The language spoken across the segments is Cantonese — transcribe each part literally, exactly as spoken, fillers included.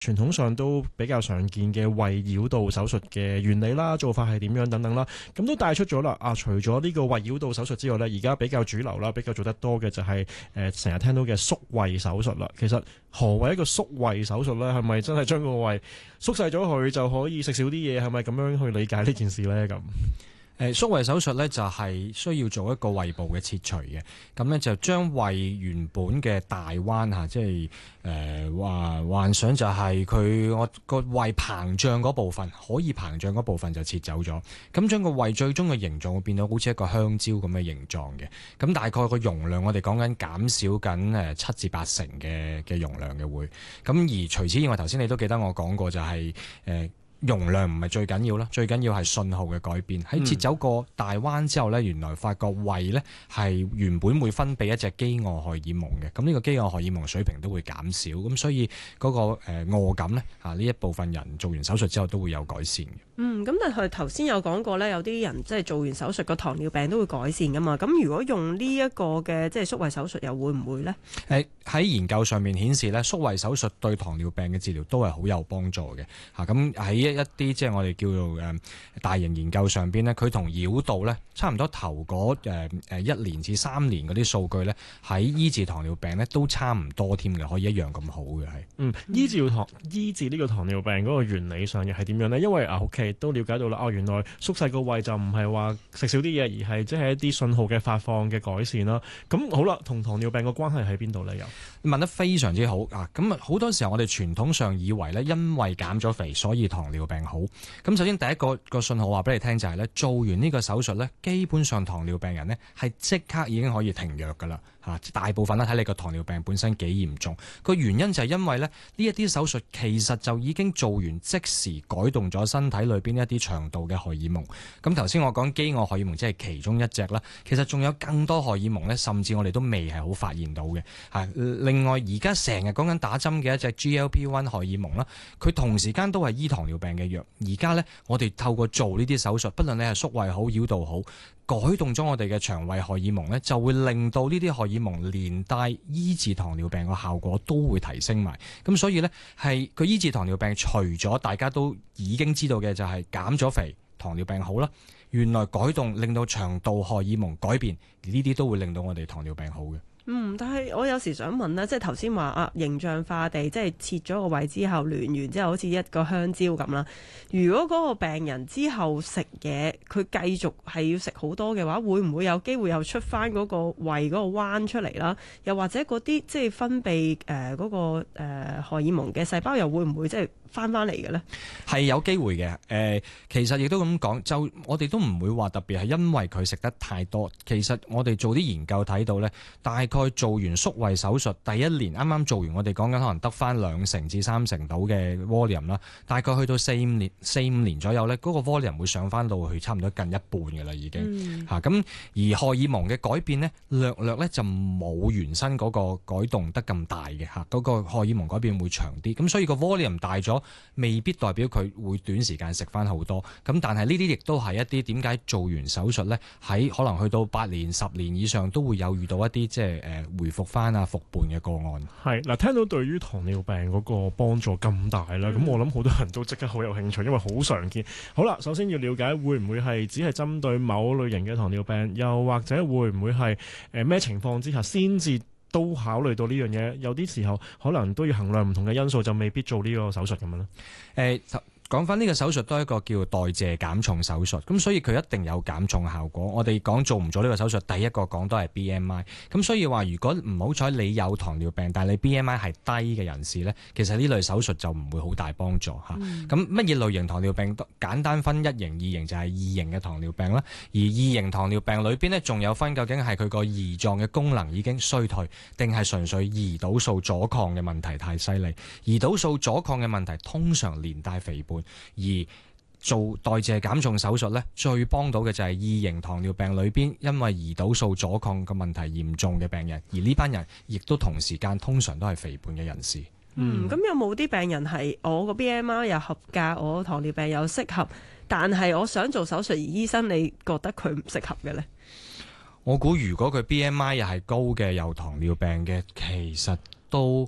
傳統上都比較常見嘅胃繞道手術嘅原理啦、做法係點樣等等啦，咁都帶出咗啦。啊，除咗呢個胃繞道手術之外呢，而家比較主流啦、比較做得多嘅就係誒成日聽到嘅縮胃手術啦。其實何謂一個縮胃手術呢？係咪真係將個胃縮細咗佢就可以食少啲嘢？係咪咁樣去理解呢件事呢？咁？ 誒縮胃手術咧就係需要做一個胃部嘅切除嘅，咁咧就將胃原本嘅大彎嚇，即係誒話幻想就係佢我個胃膨脹嗰部分，可以膨脹嗰部分就切走咗，咁將個胃最終嘅形狀會變到好似一個香蕉咁嘅形狀嘅，咁大概個容量我哋講緊減少緊誒七至八成嘅嘅容量嘅會，咁而除此以外，頭先你都記得我講過就係、是、誒。呃容量唔係最緊要啦，最緊要係信號嘅改變。喺切走個大彎之後呢，原來發覺胃呢係原本會分泌一隻飢餓荷爾蒙嘅，咁呢個飢餓荷爾蒙水平都會減少，咁所以嗰個誒餓感呢，啊呢一部分人做完手術之後都會有改善嘅。 嗯，咁但係頭先有講過呢，有啲人即係做完手術個糖尿病都會改善噶嘛，咁如果用呢一個嘅即係縮胃手術又會唔會呢？ 誒喺研究上面顯示呢，縮胃手術對糖尿病嘅治療都係好有幫助嘅。嚇咁喺一啲即係我哋叫做誒大型研究上邊呢，佢同繞道呢差唔多頭嗰誒誒一年至三年嗰啲數據呢，喺醫治糖尿病呢都差唔多添嘅，可以一樣咁好嘅係。 嗯，醫治糖醫治呢個糖尿病嗰個原理上又係點樣呢？因為啊，OK都了解到啦，哦原來縮細個胃就唔係話食少啲嘢，而係即係一啲信號嘅發放嘅改善啦。咁好啦，同糖尿病個關係喺邊度呢？又問得非常之好啊！咁啊好多時候我哋傳統上以為呢，因為減咗肥所以糖尿病好。咁首先第一個個信號話俾你聽就係咧，做完呢個手術咧，基本上糖尿病人呢係即刻已經可以停藥噶啦嚇，大部分咧睇你個糖尿病本身幾嚴重，個原因就係因為咧呢一啲手術其實就已經做完，即時改動咗身體裏邊一啲腸道嘅荷爾蒙。咁頭先我講飢餓荷爾蒙即係其中一隻啦，其實仲有更多荷爾蒙咧，甚至我哋都未係好發現到嘅嚇。另外而家成日講緊打針嘅一隻 G L P 一 荷爾蒙啦，佢同時間都係醫糖尿病嘅藥。而家呢，我哋透過做呢啲手術，不論你係縮胃好、繞道好，改動咗我哋嘅腸胃荷爾蒙呢，就會令到呢啲荷爾蒙連帶醫治糖尿病嘅效果都會提升埋。咁所以呢，係佢醫治糖尿病，除咗大家都已經知道嘅就係減咗肥，糖尿病好啦。原來改動令到腸道荷爾蒙改變，呢啲都會令到我哋糖尿病好嘅。 嗯，但係我有時想問咧，即係頭先話啊，形象化地即係切咗個胃之後，亂完之後好似一個香蕉咁啦。如果嗰個病人之後食嘢，佢繼續係要食好多嘅話，會唔會有機會又出翻嗰個胃嗰個彎出嚟啦？又或者嗰啲即係分泌誒嗰、呃嗰個誒、呃、荷爾蒙嘅細胞又會唔會即係翻翻嚟嘅咧？ 係有機會嘅。誒、呃，其實亦都咁講，就我哋都唔會話特別係因為佢食得太多。其實我哋做啲研究睇到咧，大概做完縮胃手術第一年，啱啱做完，我哋講緊可能得翻兩成至三成到嘅 volume 啦。大概去到四五年、四五年左右咧，嗰、嗰個 volume 會上翻到去差唔多近一半嘅啦，已經嚇。咁、嗯啊、而荷爾蒙嘅改變咧，略略咧就冇原身嗰個改動得咁大嘅嚇。嗰、啊嗰個荷爾蒙改變會長啲，咁所以個 volume 大咗，未必代表佢會短時間食翻好多。咁但係呢啲亦都係一啲點解做完手術咧，喺可能去到八年、十年以上都會有遇到一啲即係誒回復翻啊復胖嘅個案。 係嗱，聽到對於糖尿病嗰個幫助咁大啦，咁、嗯、我諗好多人都即刻好有興趣，因為好常見。好啦，首先要了解會唔會係只係針對某類型嘅糖尿病，又或者會唔會係誒咩情況之下先至都考慮到呢樣嘢？有啲時候可能都要衡量唔同嘅因素，就未必做呢個手術咁樣咧。誒、 欸。講翻呢個手術都係一個叫代謝減重手術，咁所以佢一定有減重效果。我哋講做唔做呢個手術，第一個講都係 B M I。咁所以話，如果唔好彩你有糖尿病，但係你 B M I 係低嘅人士呢，其實呢類手術就唔會好大幫助嚇。咁乜嘢類型糖尿病？簡單分一型、二型，就係二型嘅糖尿病啦。而二型糖尿病裏邊呢，仲有分究竟係佢個胰臟嘅功能已經衰退，定係純粹胰島素阻抗嘅問題太犀利？胰島素阻抗嘅問題通常連帶肥胖。而做代謝減重手術咧，最幫到嘅就係二型糖尿病裏邊因為胰島素阻抗嘅問題嚴重嘅病人，而呢班人亦都同時間通常都係肥胖嘅人士。 嗯，咁有冇啲病人係我個 B M I 又合格，我糖尿病又適合，但係我想做手術，而醫生你覺得佢唔適合嘅呢？ 我估如果佢 B M I 又係高嘅，有糖尿病嘅，其實都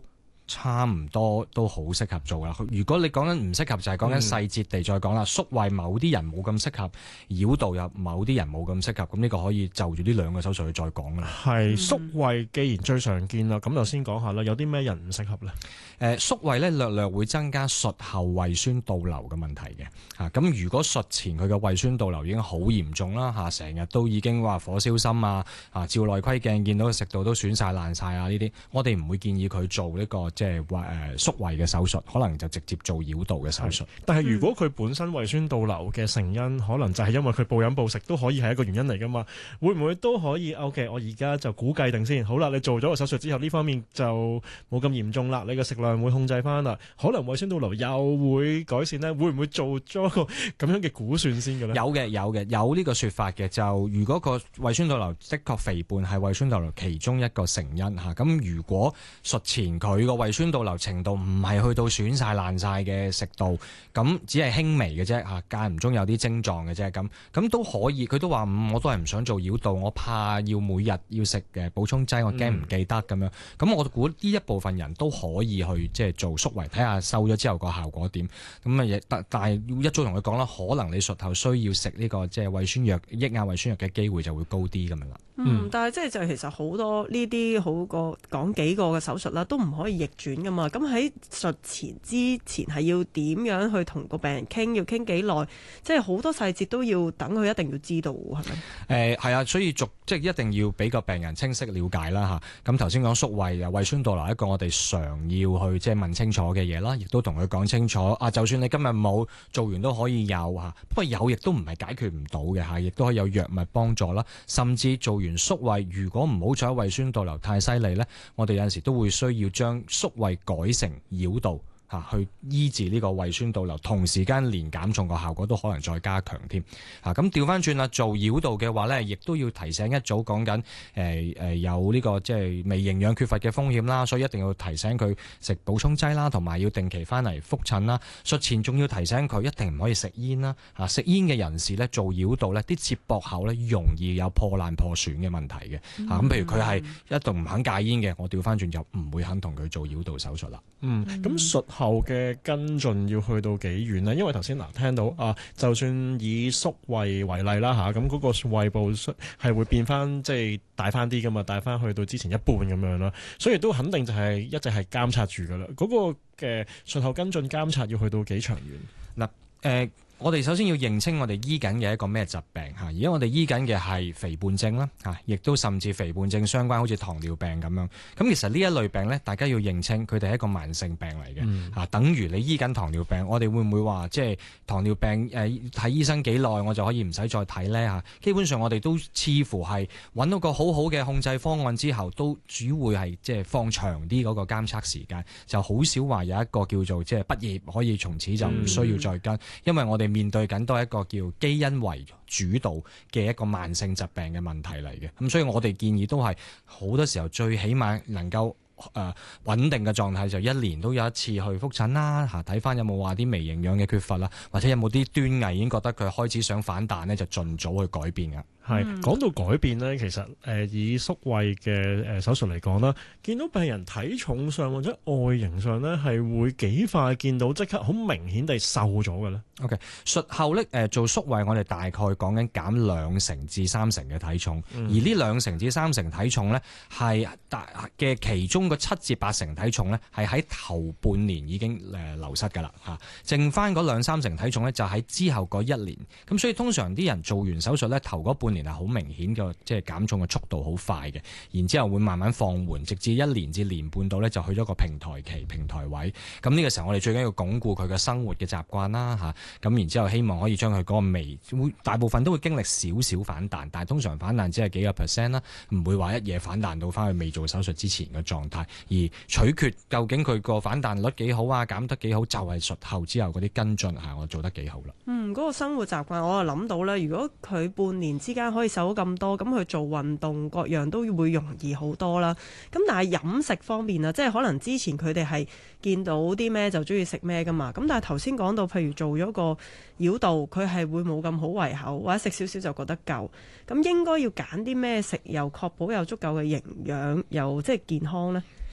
差唔多都好適合做啦。如果你講緊唔適合，就係講緊細節地再講啦。宿位某啲人冇咁適合，繞道有某啲人冇咁適合，咁呢個可以就住呢兩個手術去再講啦。 係宿位既然最常見啦，咁就先講下啦，有啲咩人唔適合呢？ 誒宿位咧略略會增加術後胃酸倒流嘅問題嘅嚇，咁、啊、如果術前佢嘅胃酸倒流已經好嚴重啦嚇，成、啊、日都已經話火燒心啊啊，照內窺鏡見到食道都損晒爛晒啊呢啲，我哋唔會建議佢做呢、這個即係胃誒宿胃嘅手術，可能就直接做繞道嘅手術。但係如果佢本身胃酸倒流嘅成因，可能就係因為佢暴飲暴食都可以係一個原因嚟㗎嘛，會唔會都可以 OK？我而家就估計定先，好啦，你做咗個手術之後呢方面就冇咁嚴重啦，你嘅食量會控制翻啦，可能胃酸倒流又會改善呢？會唔會做咗個咁樣嘅估算先嘅咧？ 有嘅，有嘅，有呢個說法嘅。就如果個胃酸倒流的確肥胖係胃酸倒流其中一個成因嚇，咁如果術前佢個胃酸倒流程度唔係去到損晒爛晒嘅食道，咁只係輕微嘅啫嚇，間唔中有啲症狀嘅啫，咁咁都可以。佢都話、嗯、我都係唔想做繞道，我怕要每日要食嘅補充劑，我驚唔記得咁樣。咁、嗯、我估呢一部分人都可以去即係做宿位，睇下收咗之後個效果點。咁啊，但但係一早同佢講啦，可能你術後需要食呢、這個即係胃酸藥、抑壓胃酸藥嘅機會就會高啲咁樣啦。 嗯，但係即係就其實好多呢啲好過講幾個嘅手術啦，都唔可以逆轉噶嘛。咁喺術前之前係要點樣去同個病人傾？要傾幾耐？即係好多細節都要等佢一定要知道，係咪？誒係啊，所以逐即係一定要俾個病人清晰了解啦嚇。咁頭先講宿位啊，胃酸倒流一個我哋常要去即係問清楚嘅嘢啦，亦都同佢講清楚啊。就算你今日冇做完都可以有嚇，不過有亦都唔係解決唔到嘅嚇，亦都可以有藥物幫助啦。甚至做完宿位，如果唔好彩胃酸倒流太犀利呢，我哋有陣時都會需要將宿位改成繞道。去醫治呢個胃酸倒流，同時間連減重個效果都可能再加強添。嚇咁調翻轉啦，做繞道嘅話呢，亦都要提醒一早講緊誒誒有呢、這個即係微營養缺乏嘅風險啦，所以一定要提醒佢食補充劑啦，同埋要定期翻嚟覆診啦。術前仲要提醒佢一定唔可以食煙啦。嚇食煙嘅人士呢，做繞道呢啲接駁口呢，容易有破爛破損嘅問題嘅。嚇咁、嗯、譬如佢係一度唔肯戒煙嘅，我調翻轉就唔會肯同佢做繞道手術啦。 嗯，咁術後嘅跟進要去到幾遠呢？因為頭先嗱聽到啊，就算以宿位為例啦嚇，咁嗰個胃部係會變翻即係大翻啲噶嘛，大翻去到之前一半咁樣啦，所以都肯定就係一直係監察住噶啦。嗰、嗰個嘅術後跟進監察要去到幾長遠？嗱、呃，誒。我哋首先要認清我哋醫緊嘅一個咩疾病嚇，而家我哋醫緊嘅係肥胖症啦嚇，亦都甚至肥胖症相關好似糖尿病咁樣。咁其實呢一類病呢，大家要認清佢哋係一個慢性病嚟嘅嚇，嗯、等於你醫緊糖尿病，我哋會唔會話即係糖尿病誒睇、呃、醫生幾耐我就可以唔使再睇呢嚇？基本上我哋都似乎係揾到個好好嘅控制方案之後，都主會係即係放長啲嗰個監測時間，就好少話有一個叫做即係畢業可以從此就唔需要再跟，嗯、因為我哋面對緊都係一個叫基因為主導嘅一個慢性疾病嘅問題嚟嘅，咁所以我哋建議都係好多時候最起碼能夠誒穩定嘅狀態，就一年都有一次去覆診啦，嚇睇翻有冇話啲微營養嘅缺乏啦，或者有冇啲端倪已經覺得佢開始想反彈呢，就盡早去改變㗎。係講到改變呢，其實誒、呃、以宿位嘅誒手術嚟講啦，見到病人體重上或者外形上呢，係會幾快見到即刻好明顯地瘦咗嘅咧。OK， 術後咧誒、呃、做宿位，我哋大概講緊減兩成至三成嘅體重，嗯、而呢兩成至三成體重咧係大嘅其中個七至八成體重咧係喺頭半年已經誒流失㗎啦嚇，剩翻嗰兩三成體重咧就喺之後嗰一年。咁所以通常啲人做完手術咧頭嗰半年係好明顯嘅，即係減重嘅速度好快嘅，然之後會慢慢放緩，直至一年至年半到咧就去咗個平台期、平台位。咁呢個時候我哋最緊要鞏固佢嘅生活嘅習慣啦嚇，咁然之後希望可以將佢嗰個微會大部分都會經歷少少反彈，但係通常反彈只係幾個 percent 啦，唔會話一夜反彈到翻去未做手術之前嘅狀態。而取決究竟佢個反彈率幾好啊，減得幾好，就係術後之後嗰啲跟進嚇，我做得幾好啦。嗯， 嗰個生活習慣我就諗到咧，如果佢半年之間可以瘦咁多，咁佢做運動各樣都會容易好多啦。咁但係飲食方面啊，即係可能之前佢哋係見到啲咩就中意食咩噶嘛。咁但係頭先講到，譬如做咗個繞道，佢係會冇咁好胃口，或者食少少就覺得夠。咁應該要揀啲咩食，又確保有足夠嘅營養，又即係健康呢？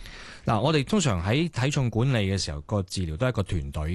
嗱，我哋通常喺體重管理嘅時候，個治療都係一個團隊